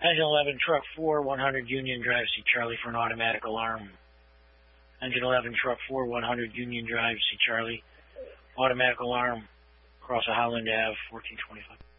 Engine 11, Truck 4, 100 Union Drive, see Charlie for an automatic alarm. Engine 11, Truck 4, 100 Union Drive, see Charlie. Automatic alarm across a Holland Ave, 1425.